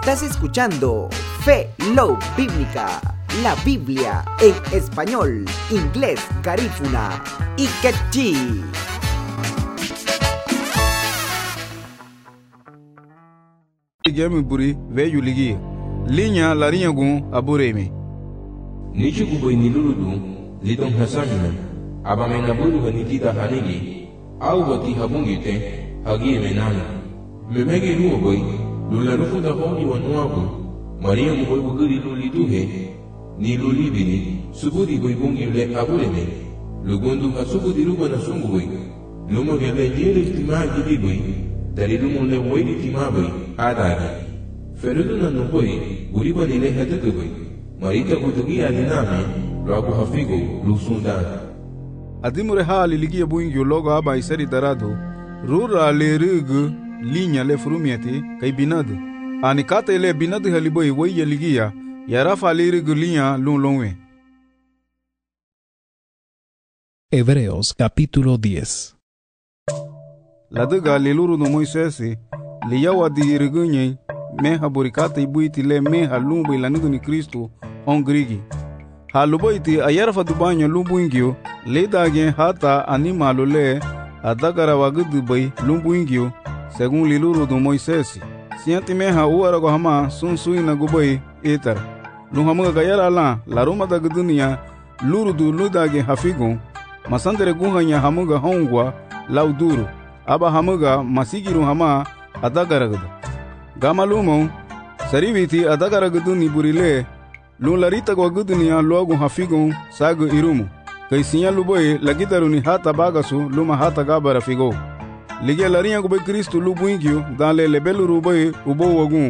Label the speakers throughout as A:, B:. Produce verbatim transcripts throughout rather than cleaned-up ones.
A: Estás escuchando Fe Love Bíblica, la Biblia en español, inglés, garífuna y quechí.
B: Gemi buri veyu ligi linya larinya gun aburemi
C: ni chuku boy ni luludu lidon hasajuna abamenga buru ganitida hanigi au gati habungite hagi menana memege nuo boy lula rufu da honi wanuabu maria mu boy buguri luliduhe ni lulibini subudi boy bungi le aburemi lugundu hasubudi ruba na sungu boy lumo gele jere tima gidi boy dari lumo le woidi tima boy adagi ferudu na boy guriba ni le hadaka boy marita kutugi aliname logo hafigo lusunda
B: adimure hali ligi buingi logo aba iseri darado rura le rug linya le frumiati kai binad ani kate le binad haliboy woye ligia yarafa le rug linya lun lonwe.
D: Hebreos capítulo diez.
B: La daga le luru no Moisés le yawa di regunye meha burikata ibuiti le meha lumbu ilanudu ni Kristo on grigi haluboiti ayarfa dubanyo lumbu ingio le dage hata animalo le adagara wagudu bay lumbu ingio según le luru do Moisés sianti meha uara go hama sun suina gubay etar luhamuga gayara la la roma da gudunia luru du ludage hafigon masandere guhanya hamuga hongwa lauduru aba hamuga masigiru hama adagaragada gamalumo sariviti adagaragadu ni burile lu larita go gudunia logo hafigo sagu irumu kaisinya luboy lagitaru ni hata bagasu luma hata gabara figo lige larinya go be Kristo lubuingio dale lebelu ruboy ubo wogun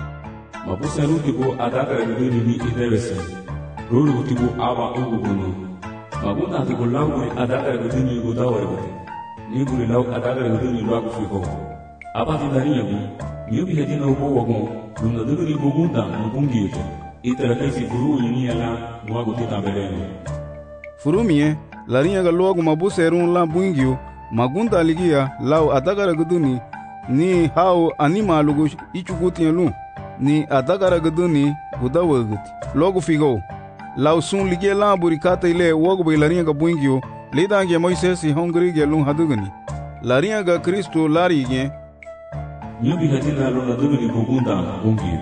E: mabusa rukibo adagaragadu ni idewese rulu tibo aba ugunu mabuna tibo lamu adagaragadu ni godawa ni buri law adagaragadu ni logo figo abati larinya bi Yubi hedina ubo wagon, luna duguri bugunda mbungito. Itara kaisi furu yini ala mwago tita beleno.
B: Furumie, larinya ga logo mabuse erun la bungio, magunda ligia lau adagara guduni ni hao anima lugu ichuguti yalun ni adagara guduni gudawaguti. Logo figo, lau sun ligia la burikata ile wago bay larinya ga bungio, lidange Moisesi hongri gelun hadugani. Larinya ga Kristo larige
E: Nyubi hedina luna duguni bugunda bungiri.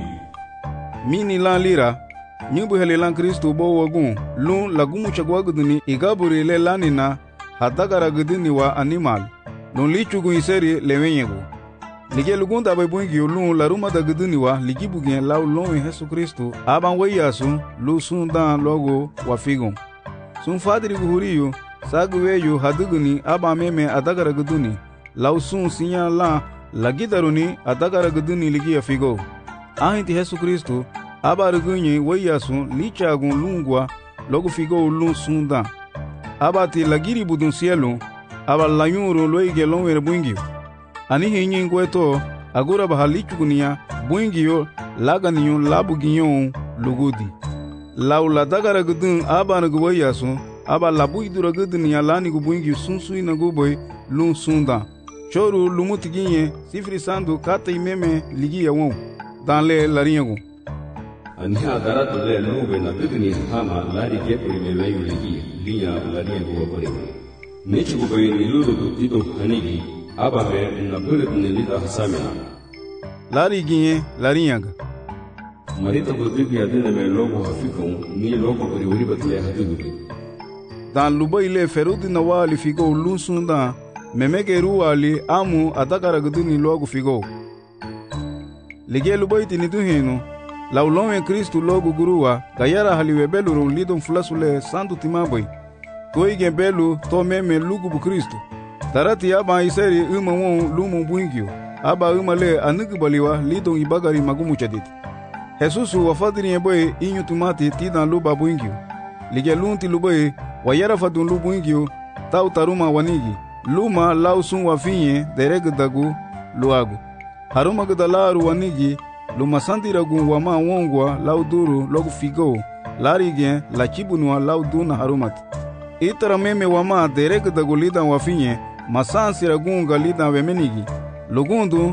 B: Mini lan lira, nyubi hele lan Kristo bo wagun, lun lagumu chagwaguduni igaburi le lanina hadagara guduni wa animal. Lun lichugu iseri lewenyegu. Lige lugunda babungi lun laruma da guduni wa ligibugen lau lon Yesu Kristo aban weyasu lu sun dan logo wa figon. Sun fadiri guhuriyo saguweyo haduguni aban meme adagara guduni lau sun sinya lan lagidaruni adagara guduni ligia figo ahinti Yesu Kristo abarugunye wayasun lichagun lungwa logo figo lun sunda abati lagiri budun cielo aba layuru loige lonwere buingio ani hinyi ngweto agura bahalichugunia buingio laganiyo labuginyo lugudi laula dagara gudun abanagu wayasun aba labuidura gudunia lani gubuingio sunsui naguboy lun sunda choru lumutiginye sifri sandu kata imeme ligi ya won dan le larinyago
F: ani agara to le lube na bidni hama lari ke ko le leyu ligi liya larinyago bore ne chugo be ni lulu do tito hanigi aba be na bule ni lida hasamina
B: lari ginye larinyaga
F: marita go dibi adene me logo hafiko ni logo bori wuri batle hatugu
B: dan luba ile ferudi na wali figo lunsunda memege ruwali amu adagara guduni logo figo lige lubaiti ni duhinu laulonwe Kristo logo guruwa gayara haliwe beluru lidon fulasule sandu timaboy toige belu to meme lugu bu Kristo tarati aba iseri uma won lumu buingio aba uma le anugu baliwa lidon ibagari magumu chaditi Jesusu wafadiri yeboy inyu tumati tidan luba buingio lige lunti luboy wayara fadun lubu buingio tau taruma wanigi luma lausun wafinye deregdagu luagu haruma gudalaru wanigi luma sandiragu wama wongwa lauduru logu figo larige la chibunwa lauduna harumati itara meme wama deregdagu lidan wafinye masansiragunga lidan wemenigi lugundu